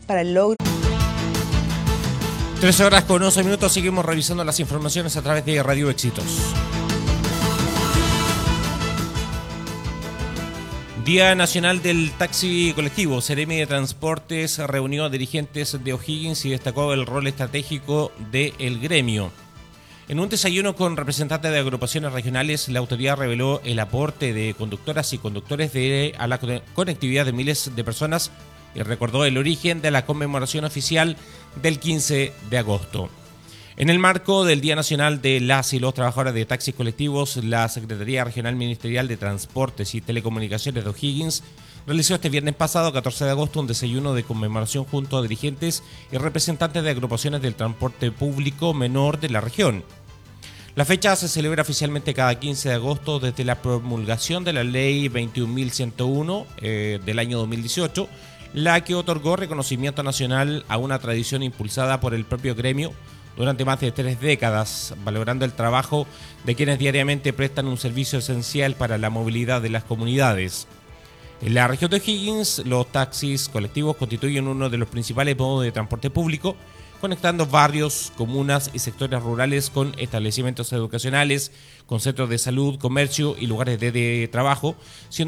para el logro. 13 horas con 11 minutos, seguimos revisando las informaciones a través de Radio Éxitos. Día Nacional del Taxi Colectivo. Seremi de Transportes reunió a dirigentes de O'Higgins y destacó el rol estratégico del gremio. En un desayuno con representantes de agrupaciones regionales, la autoridad reveló el aporte de conductoras y conductores a la conectividad de miles de personas y recordó el origen de la conmemoración oficial del 15 de agosto. En el marco del Día Nacional de las y los Trabajadores de Taxis Colectivos, la Secretaría Regional Ministerial de Transportes y Telecomunicaciones de O'Higgins realizó este viernes pasado, 14 de agosto, un desayuno de conmemoración junto a dirigentes y representantes de agrupaciones del transporte público menor de la región. La fecha se celebra oficialmente cada 15 de agosto desde la promulgación de la Ley 21.101 del año 2018, la que otorgó reconocimiento nacional a una tradición impulsada por el propio gremio durante más de 3 décadas, valorando el trabajo de quienes diariamente prestan un servicio esencial para la movilidad de las comunidades. En la región de O'Higgins, los taxis colectivos constituyen uno de los principales modos de transporte público, conectando barrios, comunas y sectores rurales con establecimientos educacionales, con centros de salud, comercio y lugares de trabajo, siendo